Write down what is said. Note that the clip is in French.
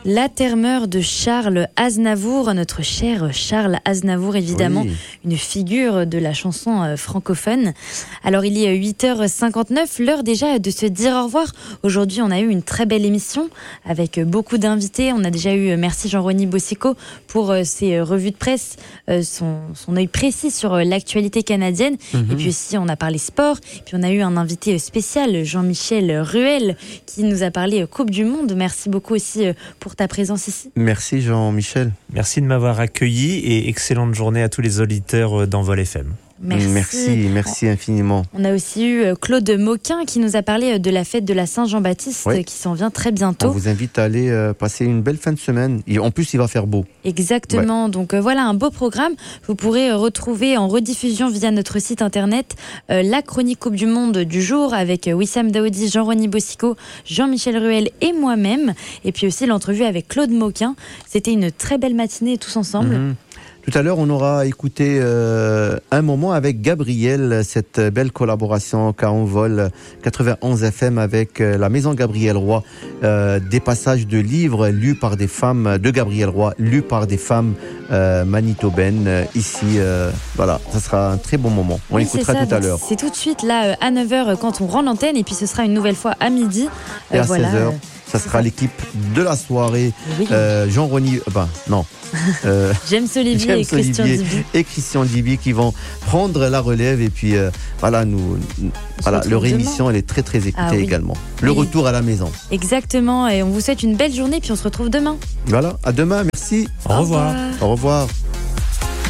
La terre-meurt de Charles Aznavour, notre cher Charles Aznavour, évidemment, Oui. une figure de la chanson francophone. Alors, il est 8h59, l'heure déjà de se dire au revoir. Aujourd'hui, on a eu une très belle émission avec beaucoup d'invités. On a déjà eu, merci Jean-Rony Bossico pour ses revues de presse, son œil précis sur l'actualité canadienne. Et puis aussi, on a parlé sport. Et puis, on a eu un invité spécial, Jean-Michel Ruel, qui nous a parlé Coupe du Monde. Merci beaucoup aussi pour ta présence ici. Merci Jean-Michel. Merci de m'avoir accueilli et excellente journée à tous les auditeurs d'Envol FM. Merci infiniment. On a aussi eu Claude Moquin qui nous a parlé de la fête de la Saint-Jean-Baptiste qui s'en vient très bientôt. On vous invite à aller passer une belle fin de semaine. Et en plus, il va faire beau. Exactement. Donc voilà un beau programme. Vous pourrez retrouver en rediffusion via notre site internet la chronique Coupe du Monde du jour avec Wissam Daoudi, Jean-Rony Bossico, Jean-Michel Ruel et moi-même. Et puis aussi l'entrevue avec Claude Moquin. C'était une très belle matinée tous ensemble. Tout à l'heure, on aura écouté un moment avec Gabriel, cette belle collaboration qu'a Envol 91 FM avec la Maison Gabriel Roy, des passages de livres lus par des femmes, de Gabriel Roy, lus par des femmes manitobaines. Ici, voilà, ça sera un très bon moment. On écoutera tout à l'heure. C'est tout de suite là, à 9h quand on rend l'antenne, et puis ce sera une nouvelle fois à midi. Et à 16h. Ça sera l'équipe de la soirée. Jean-Rony, James Olivier et Christian Diby. Et Christian Diby qui vont prendre la relève. Et puis, leur émission, elle est très, très écoutée également. Le retour à la maison. Exactement. Et on vous souhaite une belle journée. Puis on se retrouve demain. Voilà, à demain. Merci. Au revoir. Au revoir.